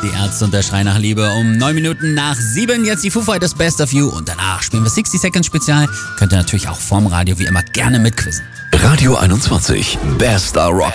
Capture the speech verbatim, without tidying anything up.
Die Ärzte und der Schrei nach Liebe um neun Minuten nach sieben. Jetzt die Foo Fighters Best of You und danach spielen wir sixty Seconds Spezial. Könnt ihr natürlich auch vorm Radio wie immer gerne mitquizzen. Radio einundzwanzig, Bester Rock